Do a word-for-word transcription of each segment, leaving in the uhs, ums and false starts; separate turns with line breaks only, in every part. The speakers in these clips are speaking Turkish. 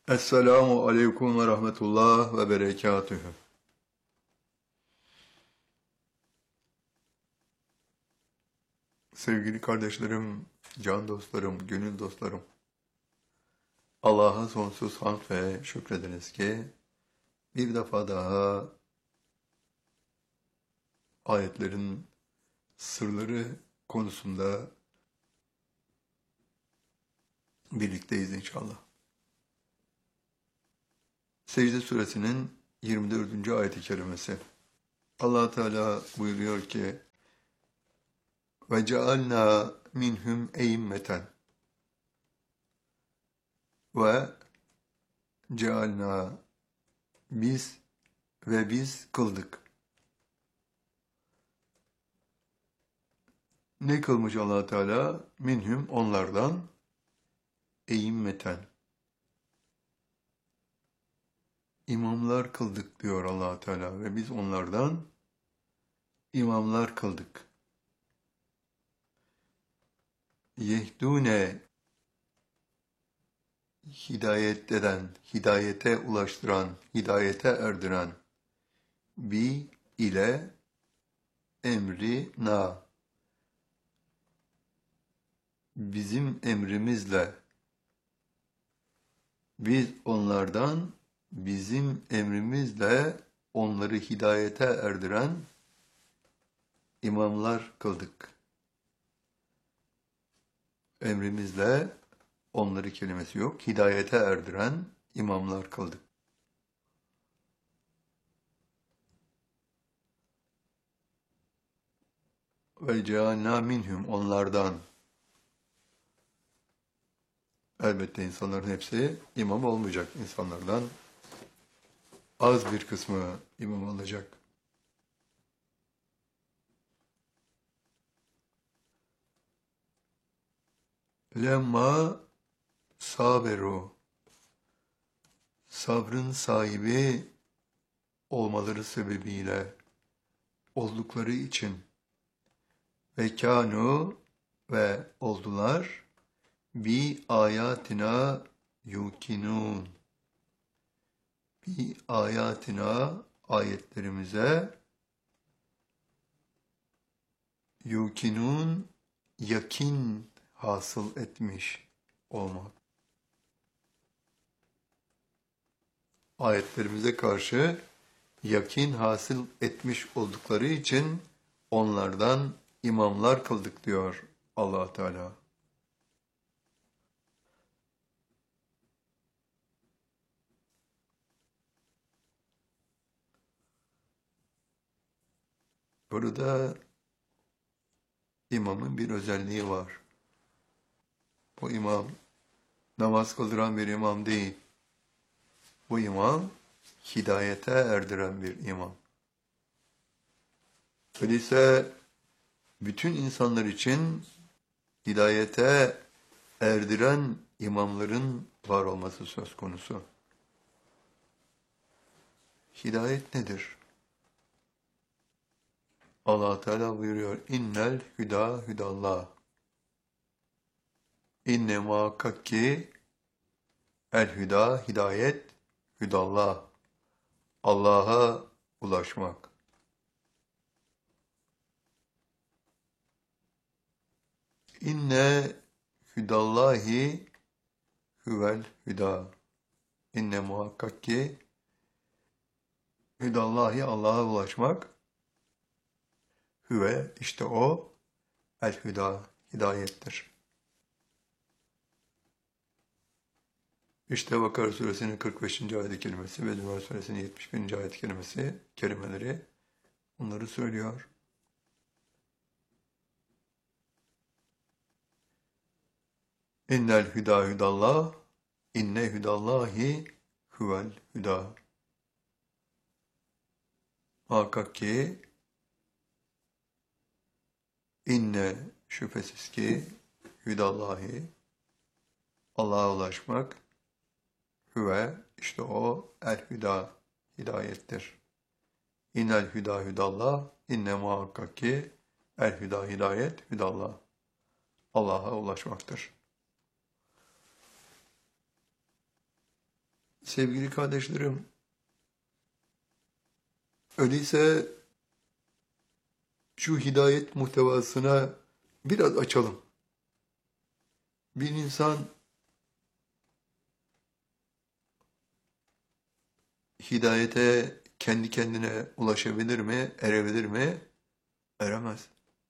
Esselamu aleyküm ve rahmetullah ve berekatühü. Sevgili kardeşlerim, can dostlarım, gönül dostlarım. Allah'a sonsuz hamd ve şükrediniz ki bir defa daha ayetlerin sırları konusunda birlikteyiz inşallah. Secde suresinin yirmi dördüncü ayet-i kerimesi. Allah Teala buyuruyor ki ve cealna minhum e'immeten ve cealna biz ve biz kıldık. Ne kılmış Allah Teala? Minhum onlardan e'immeten. İmamlar kıldık diyor Allah Teala ve biz onlardan imamlar kıldık. Yehdune hidayet eden, hidayete ulaştıran, hidayete erdiren bi ile emri na bizim emrimizle biz onlardan bizim emrimizle onları hidayete erdiren imamlar kıldık. Emrimizle onları kelimesi yok. Hidayete erdiren imamlar kıldık. Ve cealna minhum onlardan. Elbette insanların hepsi imam olmayacak. İnsanlardan az bir kısmı imam olacak. Lemma saberu sabrın sahibi olmaları sebebiyle oldukları için ve kânu ve oldular bi ayatina yukinun bi ayatina ayetlerimize yukinun yakin hasıl etmiş olmak. Ayetlerimize karşı yakin hasıl etmiş oldukları için onlardan imamlar kıldık diyor Allah Teala. Burada imamın bir özelliği var. Bu imam namaz kıldıran bir imam değil. Bu imam hidayete erdiren bir imam. Öyleyse bütün insanlar için hidayete erdiren imamların var olması söz konusu. Hidayet nedir? Allah Teala buyuruyor, innel hüda hüdallah. İnne muhakkak ki el hüda hidayet hüdallah. Allah'a ulaşmak. İnne hüdallahi huvel hüda. İnne muhakkak ki hüdallahi Allah'a ulaşmak. Hüve işte o el hüda hidayettir. İşte Bakara suresinin kırk beşinci ayet-i kerimesi ve Zümer suresinin yetmiş birinci ayet-i kerimesi, kelimeleri bunları söylüyor. İnnel hüda hüdallah, inne hüdallahi huvel hüda. Muhakkak ki, inne şüphesiz ki, hüdallahi, Allah'a ulaşmak, hüve işte o el hüda hidayettir. İnnel hüda hüdallah, inne muhakkak ki, el hüda hidayet hüdallah. Allah'a ulaşmaktır. Sevgili kardeşlerim, öyleyse şu hidayet muhtevasına biraz açalım. Bir insan hidayete kendi kendine ulaşabilir mi, erebilir mi? Eremez.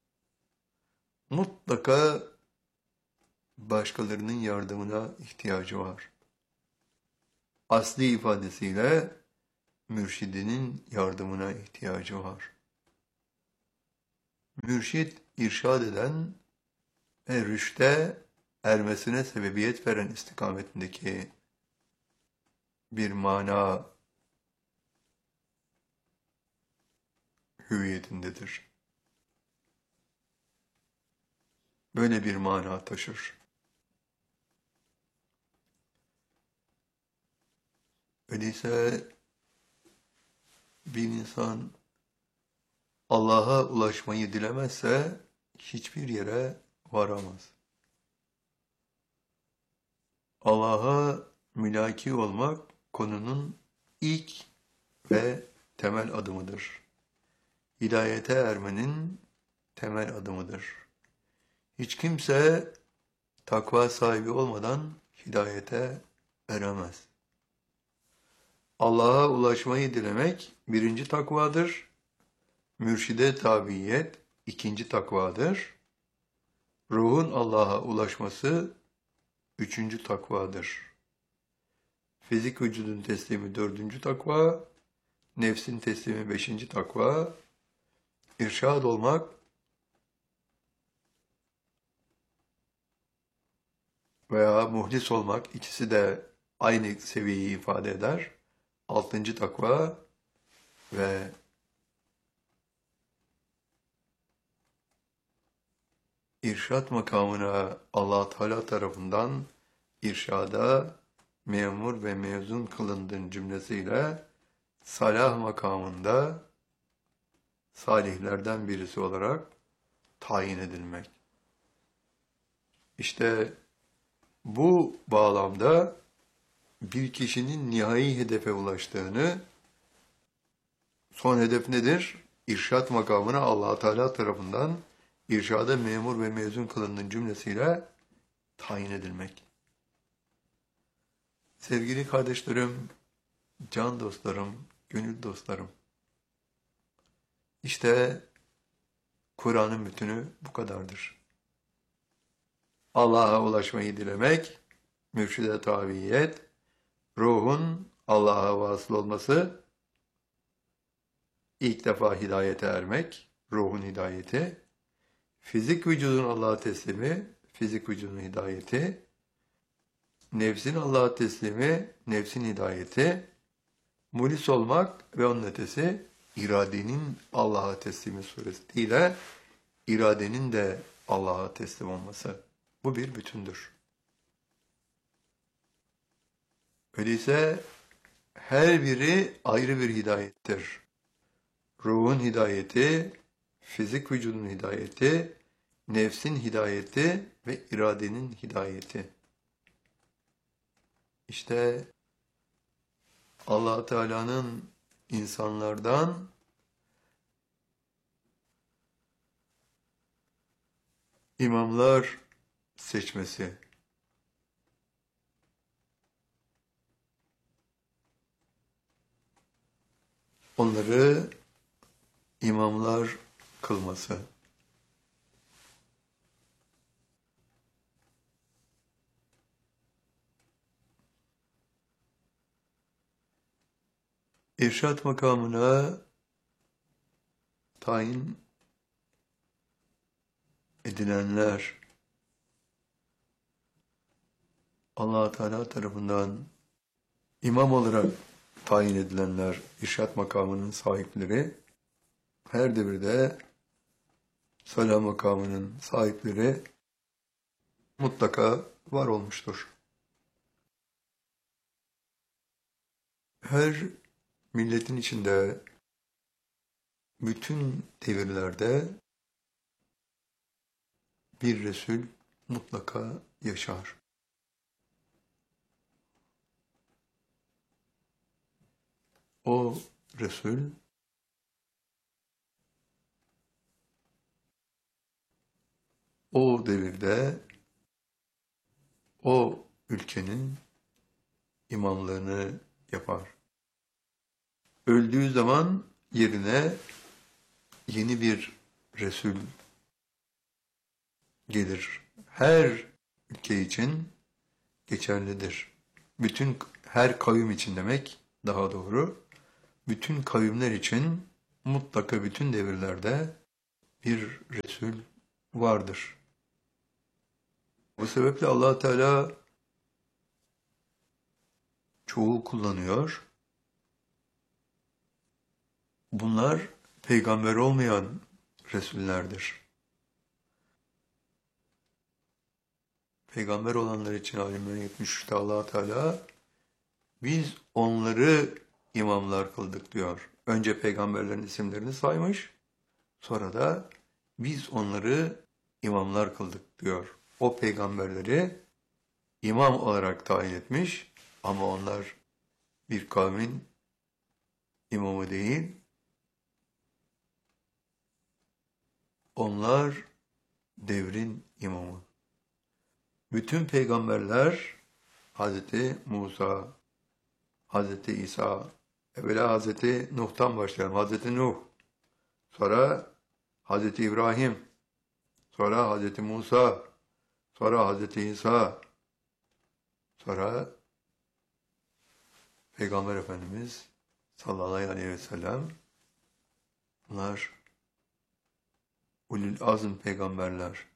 Mutlaka başkalarının yardımına ihtiyacı var. Asli ifadesiyle mürşidinin yardımına ihtiyacı var. Mürşid, irşad eden ve rüşte ermesine sebebiyet veren istikametindeki bir mana hüviyetindedir. Böyle bir mana taşır. Öyleyse bir insan Allah'a ulaşmayı dilemezse hiçbir yere varamaz. Allah'a mülaki olmak konunun ilk ve temel adımıdır. Hidayete ermenin temel adımıdır. Hiç kimse takva sahibi olmadan hidayete eremez. Allah'a ulaşmayı dilemek birinci takvadır. Mürşide tabiyet ikinci takvadır. Ruhun Allah'a ulaşması üçüncü takvadır. Fizik vücudun teslimi dördüncü takva, nefsin teslimi beşinci takva, irşad olmak veya muhlis olmak, ikisi de aynı seviyeyi ifade eder. Altıncı takva ve irşad makamına Allah Teala tarafından irşada memur ve mezun kılındığın cümlesiyle salah makamında salihlerden birisi olarak tayin edilmek. İşte bu bağlamda bir kişinin nihai hedefe ulaştığını, son hedef nedir? İrşad makamına Allah Teala tarafından irşada memur ve mezun kılındığın cümlesiyle tayin edilmek. Sevgili kardeşlerim, can dostlarım, gönül dostlarım, İşte Kur'an'ın bütünü bu kadardır. Allah'a ulaşmayı dilemek, mürşide tabiyet, ruhun Allah'a vasıl olması, ilk defa hidayete ermek, ruhun hidayeti, fizik vücudun Allah'a teslimi, fizik vücudun hidayeti, nefsin Allah'a teslimi, nefsin hidayeti, mulis olmak ve onun ötesi, iradenin Allah'a teslimi suretiyle iradenin de Allah'a teslim olması. Bu bir bütündür. Öyleyse her biri ayrı bir hidayettir. Ruhun hidayeti, fizik vücudun hidayeti, nefsin hidayeti ve iradenin hidayeti. İşte Allah Teala'nın insanlardan imamlar seçmesi. Onları imamlar kılması. İrşad makamına tayin edilenler Allah Teala tarafından imam olarak tayin edilenler, irşad makamının sahipleri, her devirde salah makamının sahipleri mutlaka var olmuştur. Her milletin içinde, bütün devirlerde bir Resul mutlaka yaşar. Resul, o devirde o ülkenin imamlığını yapar. Öldüğü zaman yerine yeni bir Resul gelir. Her ülke için geçerlidir. Bütün her kavim için demek daha doğru. Bütün kavimler için mutlaka bütün devirlerde bir Resul vardır. Bu sebeple Allah Teala çoğul kullanıyor. Bunlar peygamber olmayan Resullerdir. Peygamber olanlar için alimlerin yetmiş üçte Allah Teala biz onları imamlar kıldık diyor. Önce peygamberlerin isimlerini saymış, sonra da biz onları imamlar kıldık diyor. O peygamberleri imam olarak tayin etmiş ama onlar bir kavmin imamı değil, onlar devrin imamı. Bütün peygamberler Hazreti Musa, Hazreti İsa, evvela Hazreti Nuh'tan başlayalım. Hazreti Nuh, sonra Hazreti İbrahim, sonra Hazreti Musa, sonra Hazreti İsa, sonra Peygamber Efendimiz sallallahu aleyhi ve sellem. Bunlar ulul azm peygamberler.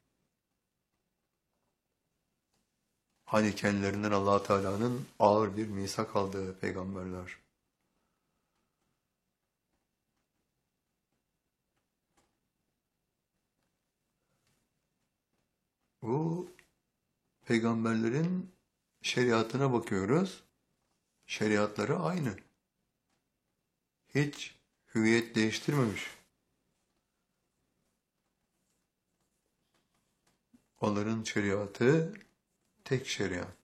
Hani kendilerinden Allah Teala'nın ağır bir misak aldığı peygamberler. Bu peygamberlerin şeriatına bakıyoruz. Şeriatları aynı. Hiç hüviyet değiştirmemiş. Onların şeriatı tek şeriat.